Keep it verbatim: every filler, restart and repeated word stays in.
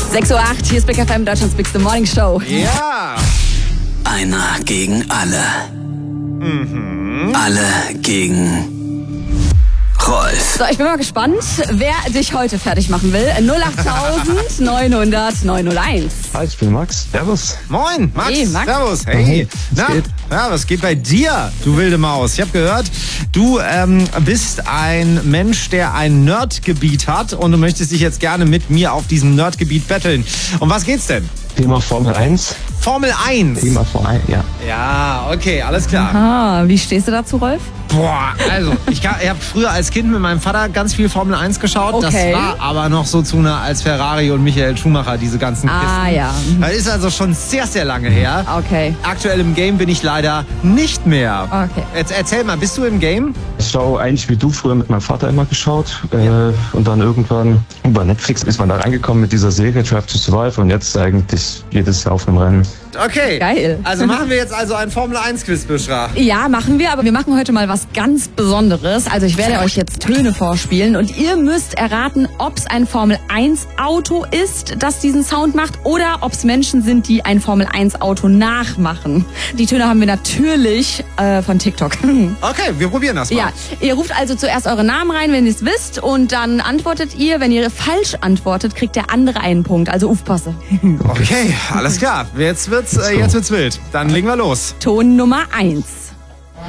sechs Uhr acht, hier ist Big F M, Deutschlands Bigste Morning Show. Ja. Einer gegen alle. Mhm. Alle gegen Rolf. So, ich bin mal gespannt, wer dich heute fertig machen will. null acht neunhundert neunhunderteins. Hi, ich bin Max. Servus. Moin, Max. Hey, Max. Servus. Hey. Hey, was Na, geht? ja, was geht bei dir, du wilde Maus? Ich habe gehört, du ähm, bist ein Mensch, der ein Nerdgebiet hat und du möchtest dich jetzt gerne mit mir auf diesem Nerdgebiet betteln. Um was geht's denn? Thema Formel eins. Formel eins. Thema Formel eins, ja. Ja, okay, alles klar. Ah, wie stehst du dazu, Rolf? Boah, also, ich, ich habe früher als Kind mit meinem Vater ganz viel Formel eins geschaut. Okay. Das war aber noch so zu einer als Ferrari und Michael Schumacher, diese ganzen Ah, Kisten. ja. Das ist also schon sehr, sehr lange her. Okay. Aktuell im Game bin ich leider nicht mehr. Okay. Jetzt erzähl mal, bist du im Game? Ich schaue eigentlich wie du früher mit meinem Vater immer geschaut. Äh, und dann irgendwann über Netflix ist man da reingekommen mit dieser Serie Drive to Survive und jetzt eigentlich jedes Jahr auf einem Rennen. Okay. Geil. Also machen wir jetzt also ein Formel eins Quiz, Bishra. Ja, machen wir, aber wir machen heute mal was ganz Besonderes. Also ich werde euch jetzt Töne vorspielen und ihr müsst erraten, ob es ein Formel eins Auto ist, das diesen Sound macht, oder ob es Menschen sind, die ein Formel eins Auto nachmachen. Die Töne haben wir natürlich äh, von TikTok. Okay, wir probieren das mal. Ja, ihr ruft also zuerst eure Namen rein, wenn ihr es wisst, und dann antwortet ihr. Wenn ihr falsch antwortet, kriegt der andere einen Punkt. Also aufpasse. Okay, alles klar. Jetzt wird's, äh, jetzt wird's wild. Dann legen wir los. Ton Nummer eins.